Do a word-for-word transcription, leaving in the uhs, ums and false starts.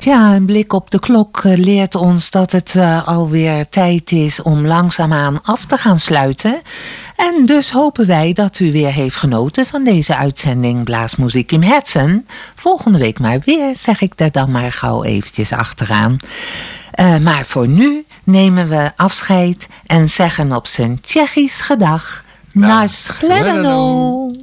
Ja, een blik op de klok uh, leert ons dat het uh, alweer tijd is om langzaamaan af te gaan sluiten. En dus hopen wij dat u weer heeft genoten van deze uitzending Blaasmuziek im Herzen. Volgende week maar weer, zeg ik er dan maar gauw eventjes achteraan. Uh, maar voor nu nemen we afscheid en zeggen op zijn Tsjechisch gedag. Na shledanou.